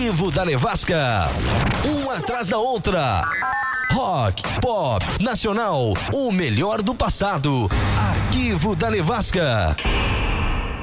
Arquivo da Nevasca. Uma atrás da outra. Rock, pop, nacional, o melhor do passado. Arquivo da Nevasca.